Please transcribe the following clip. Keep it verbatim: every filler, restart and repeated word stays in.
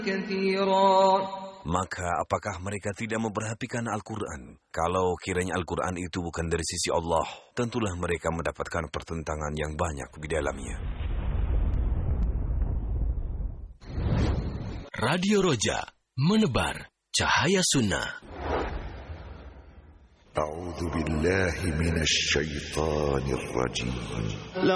كثيرا. Maka apakah mereka tidak memperhatikan Al-Quran? Kalau kiranya Al-Quran itu bukan dari sisi Allah, tentulah mereka mendapatkan pertentangan yang banyak di dalamnya. Radio Roja, menebar cahaya sunnah. A'udzu billahi minasy syaithanir rajim.